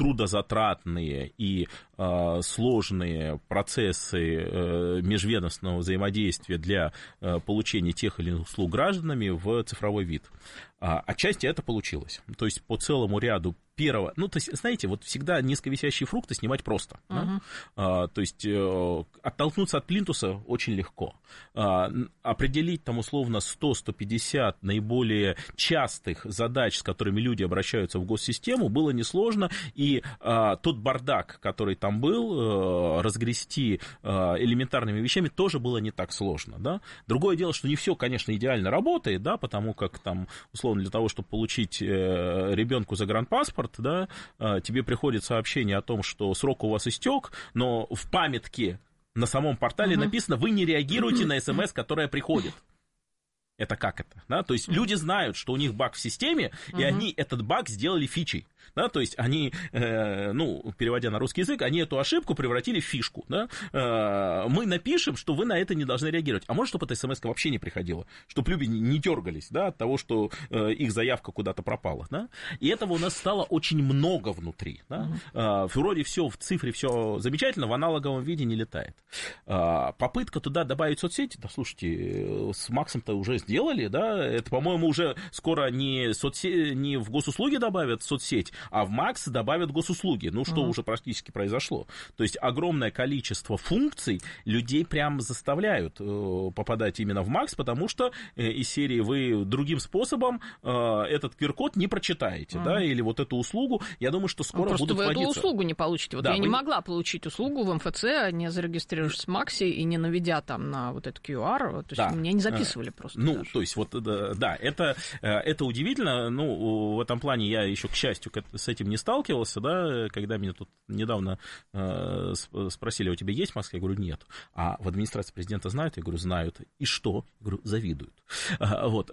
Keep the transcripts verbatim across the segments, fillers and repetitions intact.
трудозатратные и э, сложные процессы э, межведомственного взаимодействия для э, получения тех или иных услуг гражданами в цифровой вид. А, отчасти это получилось. То есть по целому ряду первого... Ну, то есть, знаете, вот всегда низковисящие фрукты снимать просто. Uh-huh. Да? А, то есть э, оттолкнуться от плинтуса очень легко. А, определить там условно сто - сто пятьдесят наиболее частых задач, с которыми люди обращаются в госсистему, было несложно. И а, тот бардак, который там был, э, разгрести э, элементарными вещами тоже было не так сложно. Да? Другое дело, что не все, конечно, идеально работает, да, потому как там, условно, для того, чтобы получить э, ребенку загранпаспорт, да, тебе приходит сообщение о том, что срок у вас истек, но в памятке на самом портале uh-huh. написано, вы не реагируете на смс, которая приходит. Это как это? Да? То есть uh-huh. люди знают, что у них баг в системе, uh-huh. и они этот баг сделали фичей. Да? То есть они, э, ну, переводя на русский язык, они эту ошибку превратили в фишку. Да? Э, мы напишем, что вы на это не должны реагировать. А может, чтобы эта смс вообще не приходила, чтобы люди не дергались, да, от того, что э, их заявка куда-то пропала. Да? И этого у нас стало очень много внутри. Да? Uh-huh. Э, вроде все в цифре, все замечательно, в аналоговом виде не летает. Э, попытка туда добавить соцсети, да, слушайте, с Максом-то уже сделали, да, это, по-моему, уже скоро не, соцсеть, не в госуслуги добавят соцсеть, а в Макс добавят госуслуги, ну, что uh-huh. уже практически произошло. То есть огромное количество функций людей прям заставляют э, попадать именно в Макс, потому что э, из серии вы другим способом э, этот ку ар-код не прочитаете, uh-huh. да, или вот эту услугу, я думаю, что скоро просто будут вы вводиться. Эту услугу не получите. Вот да, я вы... не могла получить услугу в эм эф цэ, не зарегистрировавшись в Максе и не наведя там на вот этот ку ар, то есть да. меня не записывали просто. Ну, даже. То есть, вот, да, это, это удивительно, ну, в этом плане я еще, к счастью, с этим не сталкивался, да, когда меня тут недавно э, спросили, у тебя есть Макс? Я говорю, нет. А в администрации президента знают? Я говорю, знают. И что? Я говорю, завидуют. Вот.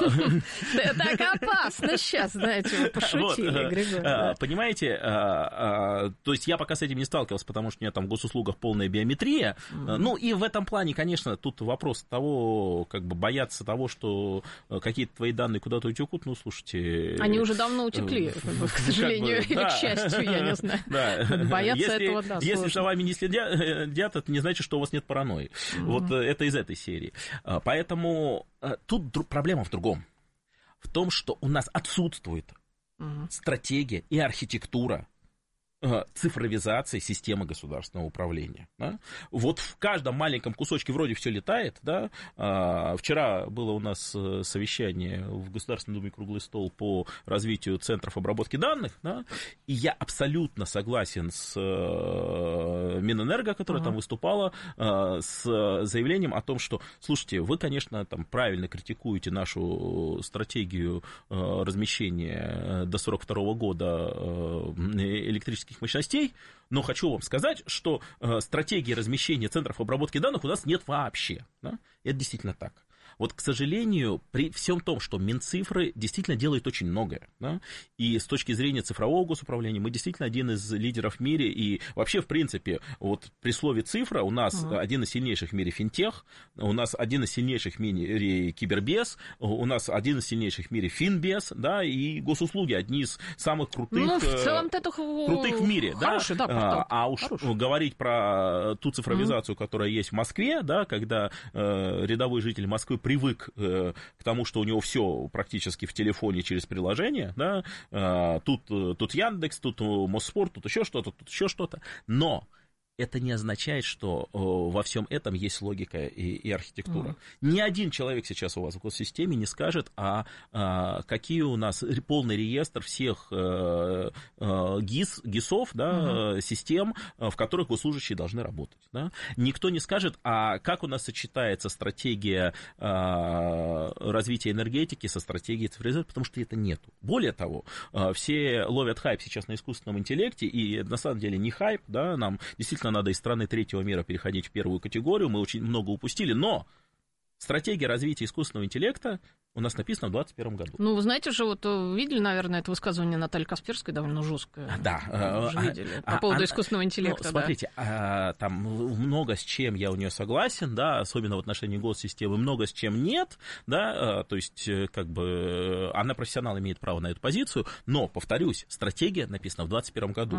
Так опасно сейчас, знаете, пошутили, Григорий. Понимаете, то есть я пока с этим не сталкивался, потому что у меня там в госуслугах полная биометрия, ну, и в этом плане, конечно, тут вопрос того, как бы бояться того, что какие-то твои данные куда-то утекут, ну, слушайте... Они уже давно утекли, к сожалению, или к счастью, я не знаю. Бояться этого, да, Если за вами не следят, это не значит, что у вас нет паранойи. Вот это из этой серии. Поэтому тут проблема в другом. В том, что у нас отсутствует стратегия и архитектура цифровизации системы государственного управления. Да? Вот в каждом маленьком кусочке вроде все летает. Да? Вчера было у нас совещание в Государственной Думе круглый стол по развитию центров обработки данных, да? И я абсолютно согласен с Минэнерго, которая uh-huh. там выступала, с заявлением о том, что, слушайте, вы, конечно, там правильно критикуете нашу стратегию размещения до сорок второго года электрических мощностей, но хочу вам сказать, что э, стратегии размещения центров обработки данных у нас нет вообще. Да? Это действительно так. Вот, к сожалению, при всем том, что Минцифры действительно делает очень многое, да? И с точки зрения цифрового госуправления мы действительно один из лидеров в мире, и вообще, в принципе, вот при слове цифра у нас uh-huh. один из сильнейших в мире финтех, у нас один из сильнейших в мире кибербез, у нас один из сильнейших в мире финбез, да, и госуслуги одни из самых крутых, ну, в целом-то это крутых в мире. Хороший, да? Да, а уж Хороший. Говорить про ту цифровизацию, uh-huh. которая есть в Москве, да, когда э, рядовой житель Москвы привык э, к тому, что у него все практически в телефоне через приложение, да, э, тут, тут Яндекс, тут Мосспорт, тут еще что-то, тут еще что-то, но это не означает, что во всем этом есть логика и, и архитектура. Mm. Ни один человек сейчас у вас в госсистеме не скажет, а, а какие у нас полный реестр всех а, а, ГИС, ГИСов, да, mm-hmm. систем, в которых госслужащие должны работать. Да? Никто не скажет, а как у нас сочетается стратегия а, развития энергетики со стратегией цифровизации, потому что это нету. Более того, все ловят хайп сейчас на искусственном интеллекте, и на самом деле не хайп, да, нам действительно надо из страны третьего мира переходить в первую категорию, мы очень много упустили, но стратегия развития искусственного интеллекта у нас написано в двадцать первом году. Ну, вы знаете же, вот видели, наверное, это высказывание Натальи Касперской, довольно жесткое. Да. Уже видели, по поводу а, искусственного интеллекта. Ну, смотрите, да. Там много с чем я у нее согласен, да, особенно в отношении госсистемы, много с чем нет, да, то есть, как бы, она профессионал, имеет право на эту позицию, но, повторюсь, стратегия написана в двадцать первом году.